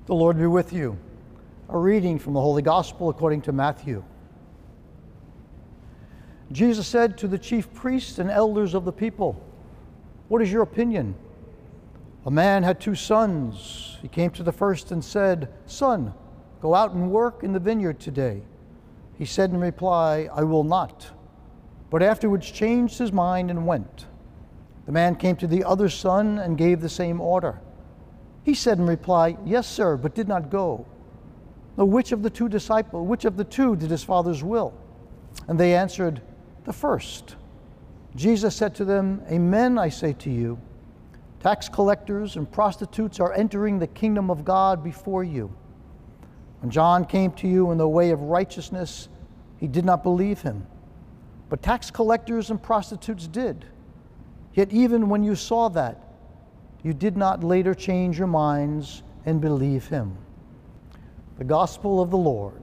The Lord be with you. A reading from the Holy Gospel according to Matthew. Jesus said to the chief priests and elders of the people, "What is your opinion? A man had 2 sons. He came to the first and said, 'Son, go out and work in the vineyard today.' He said in reply, 'I will not,' but afterwards changed his mind and went. The man came to the other son and gave the same order. He said in reply, 'Yes, sir,' but did not go. Now, which of the two did his father's will?" And they answered, "The first." Jesus said to them, "Amen, I say to you, tax collectors and prostitutes are entering the kingdom of God before you. When John came to you in the way of righteousness, he did not believe him, but tax collectors and prostitutes did. Yet even when you saw that, you did not later change your minds and believe him." The Gospel of the Lord.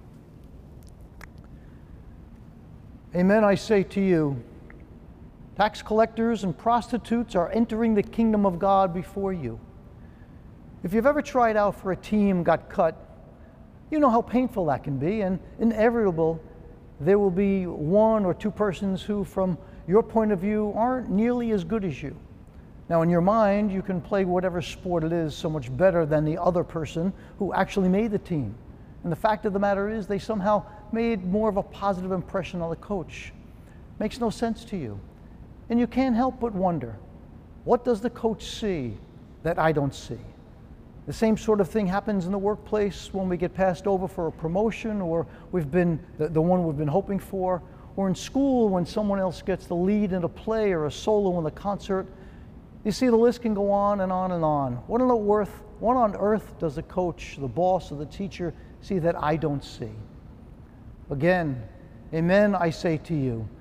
Amen, I say to you, tax collectors and prostitutes are entering the kingdom of God before you. If you've ever tried out for a team, got cut, you know how painful that can be, and inevitable there will be 1 or 2 persons who, from your point of view, aren't nearly as good as you. Now, in your mind, you can play whatever sport it is so much better than the other person who actually made the team. And the fact of the matter is they somehow made more of a positive impression on the coach. Makes no sense to you. And you can't help but wonder, what does the coach see that I don't see? The same sort of thing happens in the workplace when we get passed over for a promotion, or we've been the one we've been hoping for, or in school when someone else gets the lead in a play or a solo in the concert. You see, the list can go on and on and on. What on earth does the coach, the boss, or the teacher see that I don't see? Again, amen, I say to you,